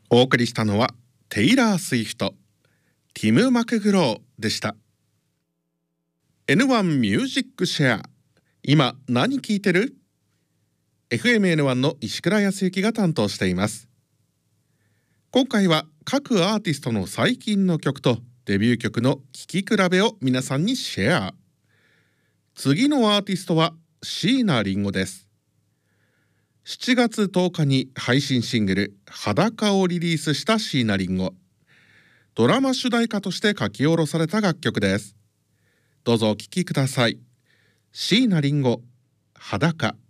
お送りしたのはテイラー・スウィフト、ティム・マクグローでした。 N1 ミュージックシェア、今何聴いてる？ FMN1 の石倉康之が担当しています。今回は各アーティストの最近の曲とデビュー曲の聴き比べを皆さんにシェア。次のアーティストは椎名林檎です。7月10日に配信シングル「裸」をリリースした椎名林檎。ドラマ主題歌として書き下ろされた楽曲です。どうぞお聴きください。椎名林檎、裸。